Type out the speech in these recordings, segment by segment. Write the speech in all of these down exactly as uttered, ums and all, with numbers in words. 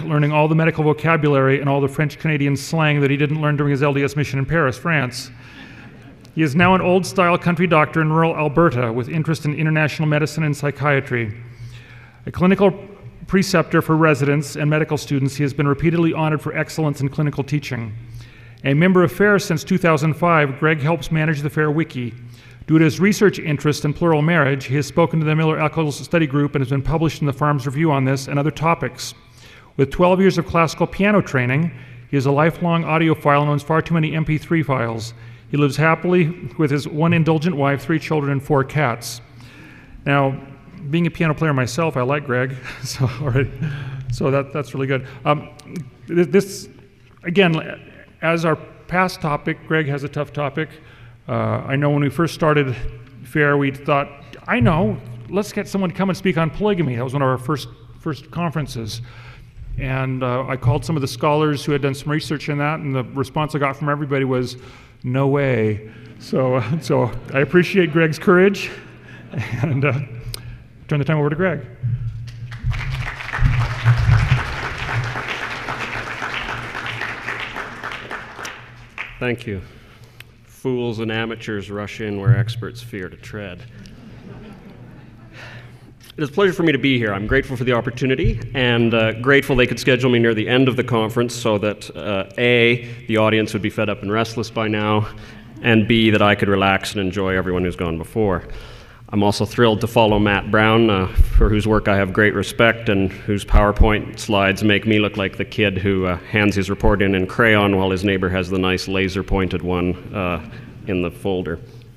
learning all the medical vocabulary and all the French-Canadian slang that he didn't learn during his L D S mission in Paris, France. He is now an old-style country doctor in rural Alberta with interest in international medicine and psychiatry. A clinical preceptor for residents and medical students, he has been repeatedly honored for excellence in clinical teaching. A member of FAIR since two thousand five, Greg helps manage the FAIR Wiki. Due to his research interest in plural marriage, he has spoken to the Miller-Eccles Study Group and has been published in the Farms Review on this and other topics. With twelve years of classical piano training, he is a lifelong audiophile and owns far too many M P three files. He lives happily with his one indulgent wife, three children, and four cats. Now, being a piano player myself, I like Greg, so already, so that, that's really good. Um, this, again, as our past topic, Greg has a tough topic. Uh, I know when we first started FAIR, we thought, I know, let's get someone to come and speak on polygamy. That was one of our first first conferences. And uh, I called some of the scholars who had done some research in that, and the response I got from everybody was, no way. So, uh, so I appreciate Greg's courage, and uh, turn the time over to Greg. Thank you. Fools and amateurs rush in where experts fear to tread. It is a pleasure for me to be here. I'm grateful for the opportunity, and uh, grateful they could schedule me near the end of the conference so that uh, A, the audience would be fed up and restless by now, and B, that I could relax and enjoy everyone who's gone before. I'm also thrilled to follow Matt Brown, uh, for whose work I have great respect and whose PowerPoint slides make me look like the kid who uh, hands his report in in crayon while his neighbor has the nice laser-pointed one uh, in the folder.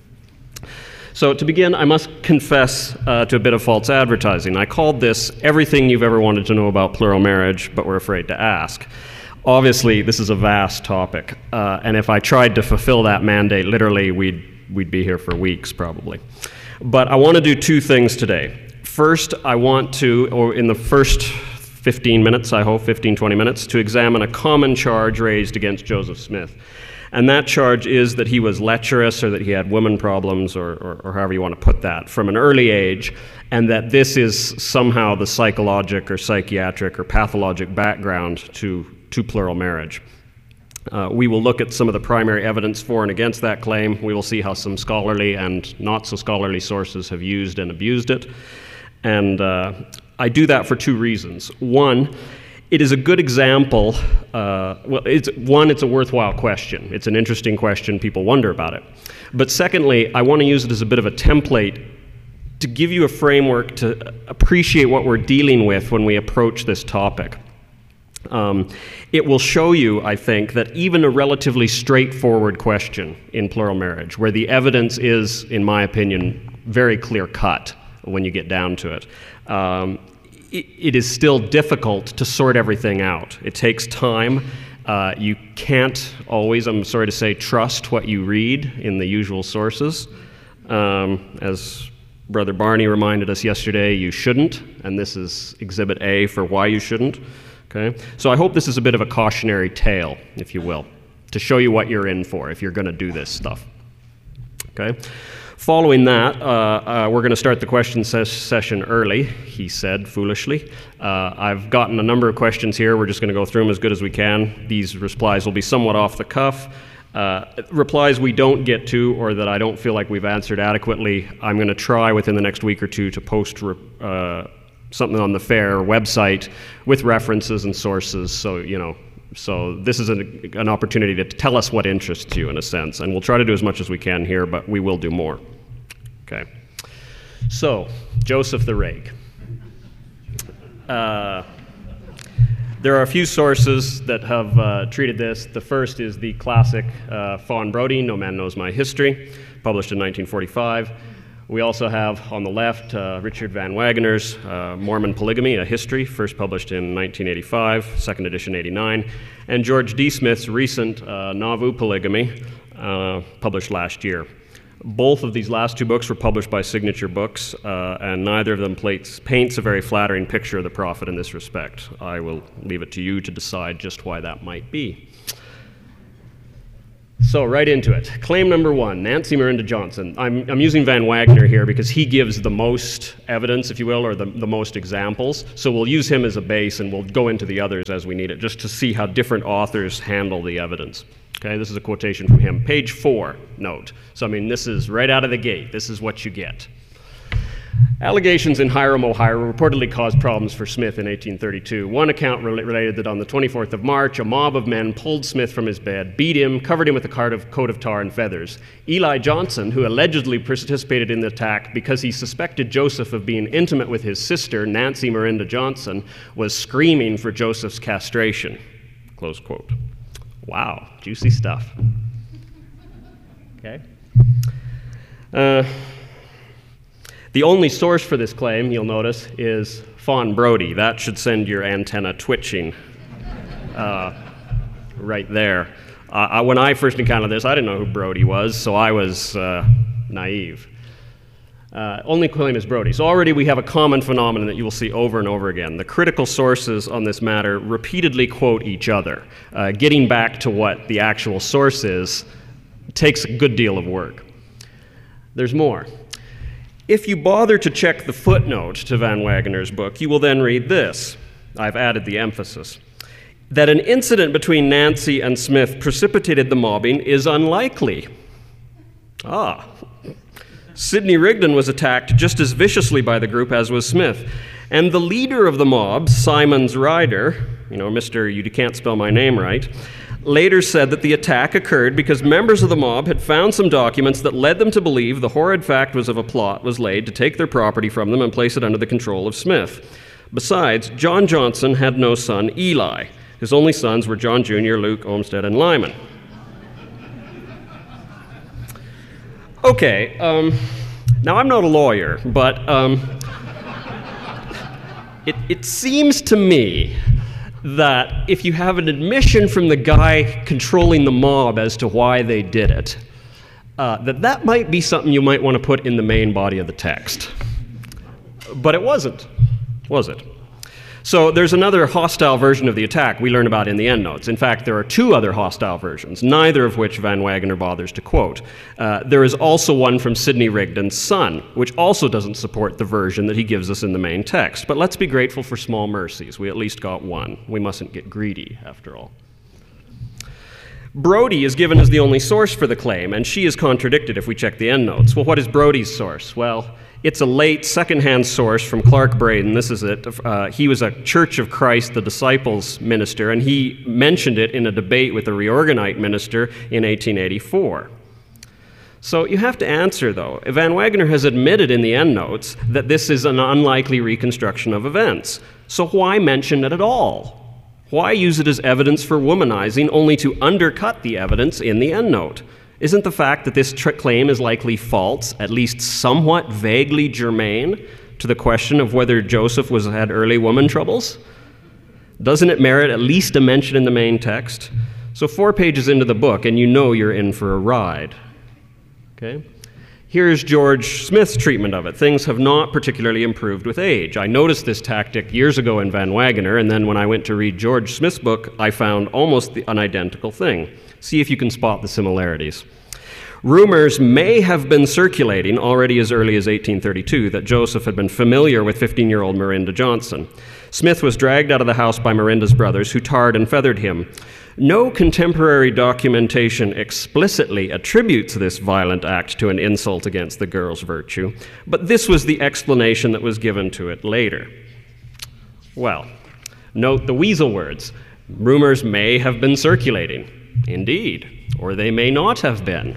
So to begin, I must confess uh, to a bit of false advertising. I called this everything you've ever wanted to know about plural marriage, but were afraid to ask. Obviously, this is a vast topic, uh, and if I tried to fulfill that mandate literally, we'd, we'd be here for weeks probably. But I want to do two things today. First, I want to, or in the first fifteen minutes, I hope, fifteen, twenty minutes, to examine a common charge raised against Joseph Smith. And that charge is that he was lecherous, or that he had woman problems, or, or, or however you want to put that, from an early age, and that this is somehow the psychologic or psychiatric or pathologic background to, to plural marriage. Uh, we will look at some of the primary evidence for and against that claim. We will see how some scholarly and not so scholarly sources have used and abused it. And uh, I do that for two reasons. One, it is a good example, uh, well, it's, one, it's a worthwhile question. It's an interesting question, people wonder about it. But secondly, I want to use it as a bit of a template to give you a framework to appreciate what we're dealing with when we approach this topic. Um, it will show you, I think, that even a relatively straightforward question in plural marriage, where the evidence is, in my opinion, very clear-cut when you get down to it, um, it, it is still difficult to sort everything out. It takes time. Uh, you can't always, I'm sorry to say, trust what you read in the usual sources. Um, as Brother Barney reminded us yesterday, you shouldn't, and this is Exhibit A for why you shouldn't. Okay? So I hope this is a bit of a cautionary tale, if you will, to show you what you're in for if you're going to do this stuff. Okay? Following that, uh, uh, we're going to start the question ses session early, he said foolishly. Uh, I've gotten a number of questions here. We're just going to go through them as good as we can. These replies will be somewhat off the cuff. Uh, replies we don't get to or that I don't feel like we've answered adequately, I'm going to try within the next week or two to post uh, something on the FAIR website with references and sources, so, you know, so this is an, an opportunity to tell us what interests you in a sense, and we'll try to do as much as we can here, but we will do more. Okay. So, Joseph the Rake. Uh, there are a few sources that have uh, treated this. The first is the classic uh, Fawn Brodie, No Man Knows My History, published in nineteen forty-five. We also have, on the left, uh, Richard Van Wagoner's uh, Mormon Polygamy, A History, first published in nineteen eighty-five, second edition eighty-nine, and George D. Smith's recent uh, Nauvoo Polygamy, uh, published last year. Both of these last two books were published by Signature Books, uh, and neither of them plates, paints a very flattering picture of the prophet in this respect. I will leave it to you to decide just why that might be. So right into it. Claim number one, Nancy Miranda Johnson. I'm, I'm using Van Wagner here because he gives the most evidence, if you will, or the, the most examples. So we'll use him as a base and we'll go into the others as we need it, just to see how different authors handle the evidence. Okay, this is a quotation from him. Page four, note. So I mean, this is right out of the gate. This is what you get. Allegations in Hiram, Ohio reportedly caused problems for Smith in eighteen thirty-two. One account rel- related that on the twenty-fourth of March, a mob of men pulled Smith from his bed, beat him, covered him with a coat of, coat of tar and feathers. Eli Johnson, who allegedly participated in the attack because he suspected Joseph of being intimate with his sister, Nancy Miranda Johnson, was screaming for Joseph's castration. Close quote. Wow, juicy stuff. Okay. Uh, The only source for this claim, you'll notice, is Fawn Brodie. That should send your antenna twitching uh, right there. Uh, I, when I first encountered this, I didn't know who Brodie was, so I was uh, naive. Uh, only claim is Brodie. So already we have a common phenomenon that you will see over and over again. The critical sources on this matter repeatedly quote each other. Uh, getting back to what the actual source is takes a good deal of work. There's more. If you bother to check the footnote to Van Wagner's book, you will then read this. I've added the emphasis. That an incident between Nancy and Smith precipitated the mobbing is unlikely. Ah. Sidney Rigdon was attacked just as viciously by the group as was Smith. And the leader of the mob, Simons Ryder, you know, Mister You Can't Spell My Name Right, later said that the attack occurred because members of the mob had found some documents that led them to believe the horrid fact was of a plot was laid to take their property from them and place it under the control of Smith. Besides, John Johnson had no son, Eli. His only sons were John Junior, Luke, Olmsted, and Lyman. Okay, um, now I'm not a lawyer, but um, it, it seems to me that if you have an admission from the guy controlling the mob as to why they did it, uh, that that might be something you might want to put in the main body of the text. But it wasn't, was it? So there's another hostile version of the attack we learn about in the endnotes. In fact, there are two other hostile versions, neither of which Van Wagner bothers to quote. Uh, there is also one from Sidney Rigdon's son, which also doesn't support the version that he gives us in the main text. But let's be grateful for small mercies. We at least got one. We mustn't get greedy, after all. Brodie is given as the only source for the claim, and she is contradicted if we check the endnotes. Well, what is Brodie's source? Well, it's a late second-hand source from Clark Braden. This is it. Uh, he was a Church of Christ, the Disciples minister, and he mentioned it in a debate with a Reorganite minister in eighteen eighty-four. So you have to answer, though. Van Wagner has admitted in the endnotes that this is an unlikely reconstruction of events. So why mention it at all? Why use it as evidence for womanizing only to undercut the evidence in the endnote? Isn't the fact that this tr- claim is likely false at least somewhat vaguely germane to the question of whether Joseph was had early woman troubles? Doesn't it merit at least a mention in the main text? So four pages into the book, and you know you're in for a ride. Okay? Here's George Smith's treatment of it. Things have not particularly improved with age. I noticed this tactic years ago in Van Wagner, and then when I went to read George Smith's book, I found almost the, an identical thing. See if you can spot the similarities. Rumors may have been circulating already as early as eighteen thirty-two that Joseph had been familiar with fifteen-year-old Miranda Johnson. Smith was dragged out of the house by Miranda's brothers, who tarred and feathered him. No contemporary documentation explicitly attributes this violent act to an insult against the girl's virtue, but this was the explanation that was given to it later. Well, note the weasel words. Rumors may have been circulating. Indeed, or they may not have been.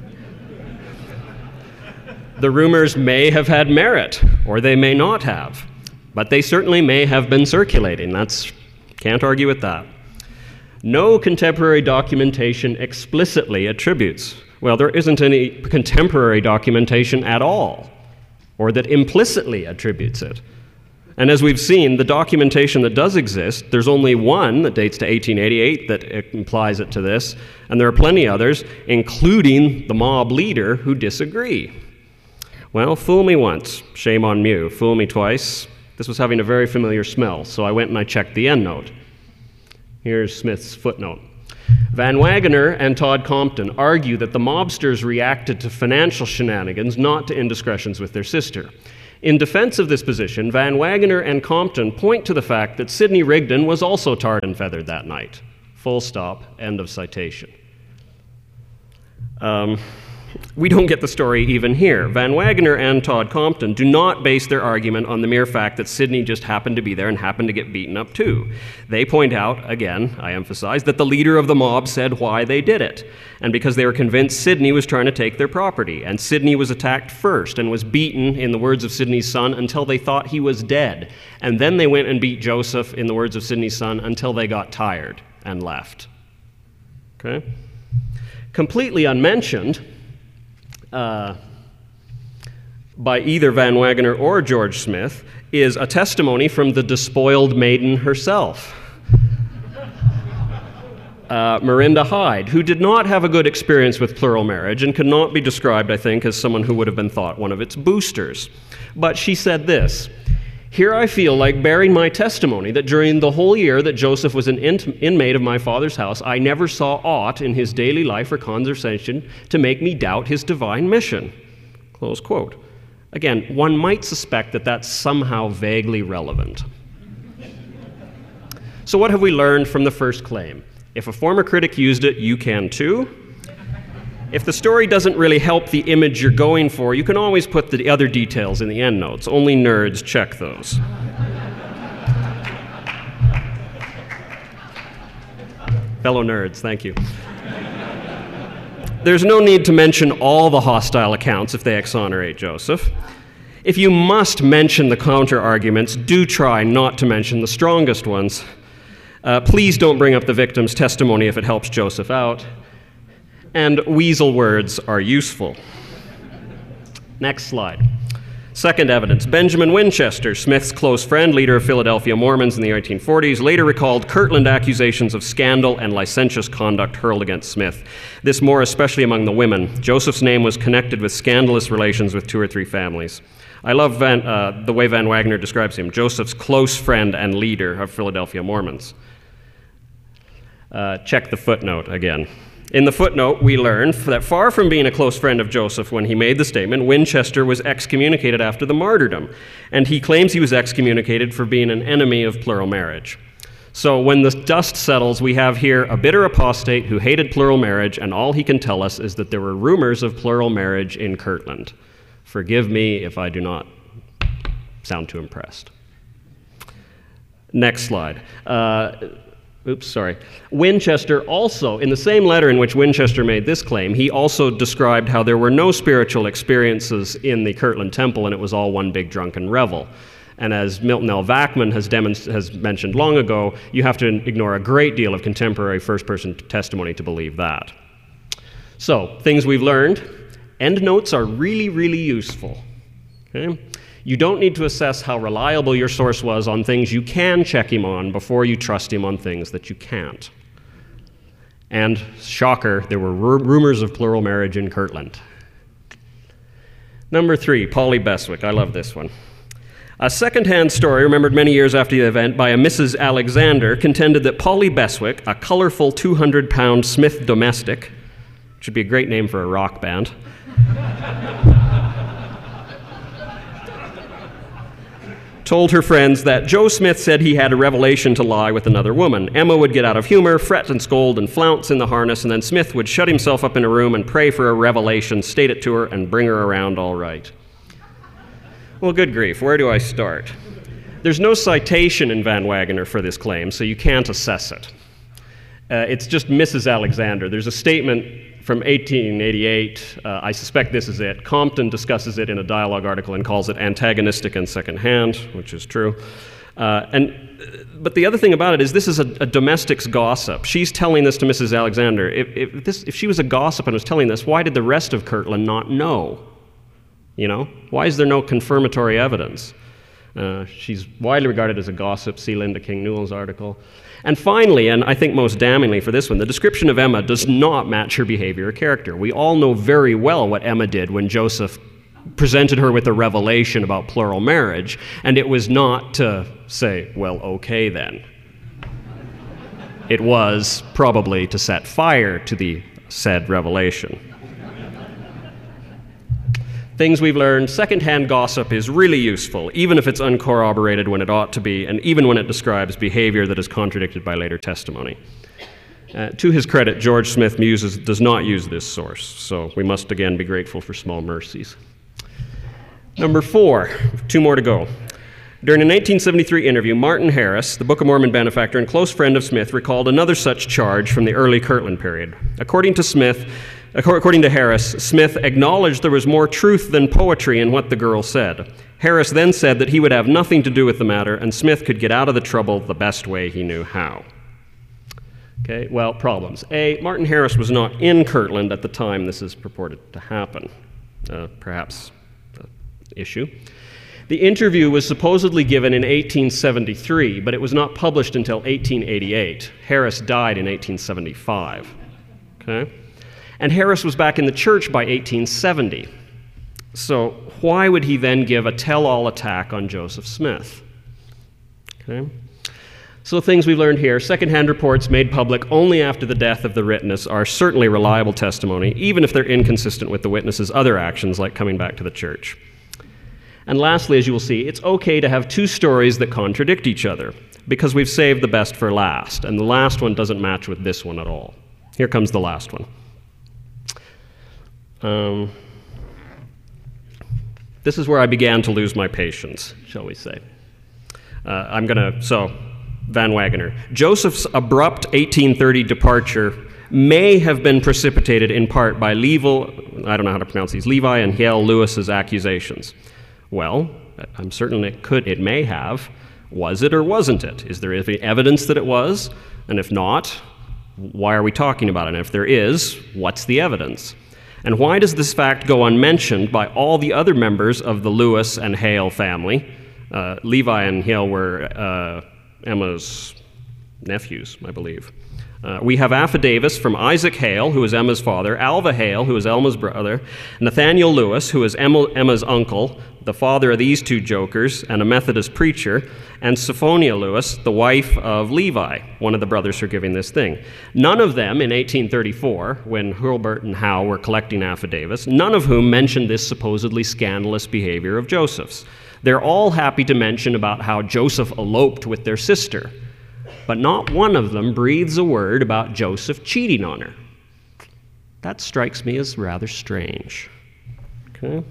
The rumors may have had merit, or they may not have, but they certainly may have been circulating. That's, can't argue with that. No contemporary documentation explicitly attributes. Well, there isn't any contemporary documentation at all, or that implicitly attributes it. And as we've seen, the documentation that does exist, there's only one that dates to eighteen eighty-eight that implies it to this, and there are plenty others, including the mob leader, who disagree. Well, fool me once, shame on you. Fool me twice. This was having a very familiar smell, so I went and I checked the endnote. Here's Smith's footnote. Van Wagener and Todd Compton argue that the mobsters reacted to financial shenanigans, not to indiscretions with their sister. In defense of this position, Van Wagener and Compton point to the fact that Sidney Rigdon was also tarred and feathered that night. Full stop, end of citation. Um, we don't get the story even here. Van Wagener and Todd Compton do not base their argument on the mere fact that Sidney just happened to be there and happened to get beaten up too. They point out, again, I emphasize, that the leader of the mob said why they did it, and because they were convinced Sidney was trying to take their property, and Sidney was attacked first and was beaten, in the words of Sidney's son, until they thought he was dead. And then they went and beat Joseph, in the words of Sidney's son, until they got tired and left. Okay? Completely unmentioned uh, by either Van Wagener or George Smith is a testimony from the despoiled maiden herself, uh, Marinda Hyde, who did not have a good experience with plural marriage and could not be described, I think, as someone who would have been thought one of its boosters. But she said this: "Here I feel like bearing my testimony that during the whole year that Joseph was an in- inmate of my father's house, I never saw aught in his daily life or conversation to make me doubt his divine mission." Close quote. Again, one might suspect that that's somehow vaguely relevant. So what have we learned from the first claim? If a former critic used it, you can too. If the story doesn't really help the image you're going for, you can always put the other details in the endnotes. Only nerds check those. Fellow nerds, thank you. There's no need to mention all the hostile accounts if they exonerate Joseph. If you must mention the counter-arguments, do try not to mention the strongest ones. Uh, please don't bring up the victim's testimony if it helps Joseph out. And weasel words are useful. Next slide. Second evidence. Benjamin Winchester, Smith's close friend, leader of Philadelphia Mormons in the eighteen forties, later recalled Kirtland accusations of scandal and licentious conduct hurled against Smith. This more especially among the women. Joseph's name was connected with scandalous relations with two or three families. I love Van, uh, the way Van Wagener describes him, Joseph's close friend and leader of Philadelphia Mormons. Uh, check the footnote again. In the footnote, we learn that far from being a close friend of Joseph when he made the statement, Winchester was excommunicated after the martyrdom, and he claims he was excommunicated for being an enemy of plural marriage. So when the dust settles, we have here a bitter apostate who hated plural marriage, and all he can tell us is that there were rumors of plural marriage in Kirtland. Forgive me if I do not sound too impressed. Next slide. Uh, Oops, sorry. Winchester also, in the same letter in which Winchester made this claim, he also described how there were no spiritual experiences in the Kirtland Temple and it was all one big drunken revel. And as Milton L. Vackman has, demonst- has mentioned long ago, you have to ignore a great deal of contemporary first-person testimony to believe that. So, things we've learned. Endnotes are really, really useful. Okay? You don't need to assess how reliable your source was on things you can check him on before you trust him on things that you can't. And, shocker, there were r- rumors of plural marriage in Kirtland. Number three, Polly Beswick. I love this one. A second-hand story remembered many years after the event by a Missus Alexander contended that Polly Beswick, a colorful two hundred pound Smith domestic, which would be a great name for a rock band, told her friends that Joe Smith said he had a revelation to lie with another woman. Emma would get out of humor, fret and scold and flounce in the harness, and then Smith would shut himself up in a room and pray for a revelation, state it to her, and bring her around all right. Well, good grief, where do I start? There's no citation in Van Wagener for this claim, so you can't assess it. Uh, it's just Missus Alexander. There's a statement from eighteen eighty-eight, uh, I suspect this is it. Compton discusses it in a dialogue article and calls it antagonistic and secondhand, which is true. Uh, and, but the other thing about it is this is a, a domestic's gossip. She's telling this to Missus Alexander. If, if, this, if she was a gossip and was telling this, why did the rest of Kirtland not know? You know, why is there no confirmatory evidence? Uh, she's widely regarded as a gossip, see Linda King Newell's article. And finally, and I think most damningly for this one, the description of Emma does not match her behavior or character. We all know very well what Emma did when Joseph presented her with a revelation about plural marriage, and it was not to say, well, okay then. It was probably to set fire to the said revelation. Things we've learned: secondhand gossip is really useful, even if it's uncorroborated when it ought to be, and even when it describes behavior that is contradicted by later testimony. Uh, to his credit, George Smith Muses does not use this source, so we must again be grateful for small mercies. Number four, two more to go. During a nineteen seventy-three interview, Martin Harris, the Book of Mormon benefactor and close friend of Smith, recalled another such charge from the early Kirtland period. According to Smith, according to Harris, Smith acknowledged there was more truth than poetry in what the girl said. Harris then said that he would have nothing to do with the matter, and Smith could get out of the trouble the best way he knew how. Okay, well, problems. A, Martin Harris was not in Kirtland at the time this is purported to happen. Uh, perhaps an issue. The interview was supposedly given in eighteen seventy-three, but it was not published until eighteen eighty-eight. Harris died in eighteen seventy-five. Okay? And Harris was back in the church by eighteen seventy. So why would he then give a tell-all attack on Joseph Smith? Okay? So things we've learned here: secondhand reports made public only after the death of the witness are certainly reliable testimony, even if they're inconsistent with the witness's other actions, like coming back to the church. And lastly, as you will see, it's okay to have two stories that contradict each other, because we've saved the best for last, and the last one doesn't match with this one at all. Here comes the last one. Um, this is where I began to lose my patience, shall we say. Uh, I'm going to, so, Van Wagoner. Joseph's abrupt eighteen thirty departure may have been precipitated in part by Levi, I don't know how to pronounce these, Levi and Hiel Lewis's accusations. Well, I'm certain it could, it may have. Was it or wasn't it? Is there any evidence that it was? And if not, why are we talking about it? And if there is, what's the evidence? And why does this fact go unmentioned by all the other members of the Lewis and Hale family? Uh, Levi and Hale were uh, Emma's nephews, I believe. Uh, we have affidavits from Isaac Hale, who was Emma's father, Alva Hale, who was Emma's brother, Nathaniel Lewis, who was Emma, Emma's uncle, the father of these two jokers, and a Methodist preacher, and Sophonia Lewis, the wife of Levi, one of the brothers for giving this thing. None of them in eighteen thirty-four, when Hurlburt and Howe were collecting affidavits, none of whom mentioned this supposedly scandalous behavior of Joseph's. They're all happy to mention about how Joseph eloped with their sister, but not one of them breathes a word about Joseph cheating on her. That strikes me as rather strange. Okay.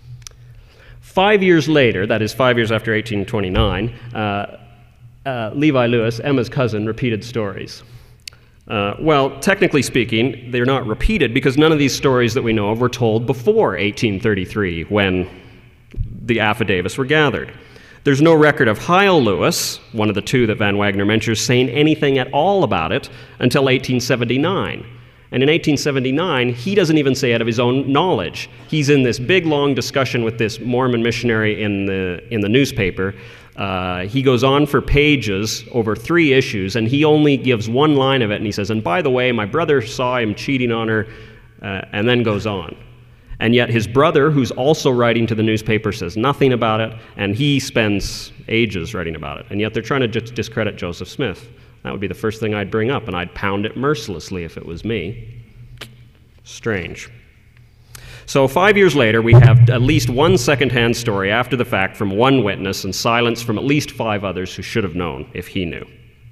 Five years later, that is five years after eighteen twenty-nine, uh, uh, Levi Lewis, Emma's cousin, repeated stories. Uh, well, technically speaking, they're not repeated because none of these stories that we know of were told before eighteen thirty-three, when the affidavits were gathered. There's no record of Hiel Lewis, one of the two that Van Wagoner mentions, saying anything at all about it until eighteen seventy-nine. And in eighteen seventy-nine, he doesn't even say it of his own knowledge. He's in this big, long discussion with this Mormon missionary in the, in the newspaper. Uh, he goes on for pages over three issues, and he only gives one line of it, and he says, and by the way, my brother saw him cheating on her, uh, and then goes on. And yet his brother, who's also writing to the newspaper, says nothing about it, and he spends ages writing about it. And yet they're trying to just discredit Joseph Smith. That would be the first thing I'd bring up, and I'd pound it mercilessly if it was me. Strange. So five years later, we have at least one second-hand story after the fact from one witness and silence from at least five others who should have known if he knew.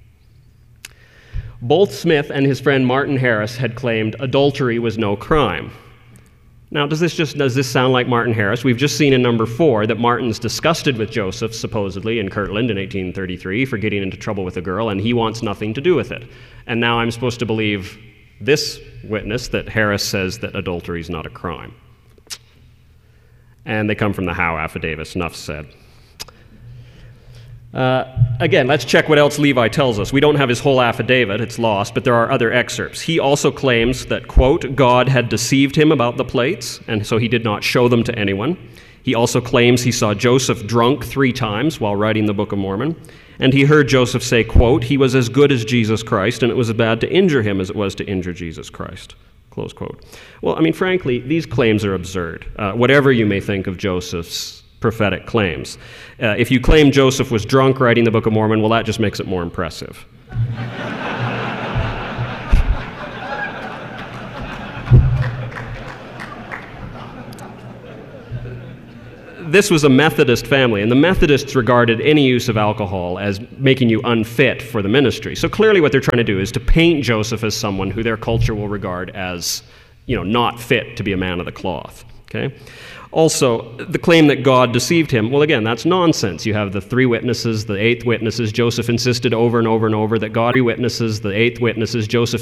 Both Smith and his friend Martin Harris had claimed adultery was no crime. Now, does this just does this sound like Martin Harris? We've just seen in number four that Martin's disgusted with Joseph, supposedly, in Kirtland in eighteen thirty-three for getting into trouble with a girl, and he wants nothing to do with it. And now I'm supposed to believe this witness that Harris says that adultery is not a crime. And they come from the Howe affidavits, enough said. Uh, again, let's check what else Levi tells us. We don't have his whole affidavit, it's lost, but there are other excerpts. He also claims that, quote, God had deceived him about the plates, and so he did not show them to anyone. He also claims he saw Joseph drunk three times while writing the Book of Mormon, and he heard Joseph say, quote, he was as good as Jesus Christ, and it was as bad to injure him as it was to injure Jesus Christ, close quote. Well, I mean, frankly, these claims are absurd, uh, whatever you may think of Joseph's prophetic claims. Uh, if you claim Joseph was drunk writing the Book of Mormon, well, that just makes it more impressive. this was a Methodist family, and the Methodists regarded any use of alcohol as making you unfit for the ministry. So clearly what they're trying to do is to paint Joseph as someone who their culture will regard as, you know, not fit to be a man of the cloth. Okay? Also, the claim that God deceived him, well, again, that's nonsense. You have the three witnesses, the eighth witnesses. Joseph insisted over and over and over that God, three witnesses, the eighth witnesses. Joseph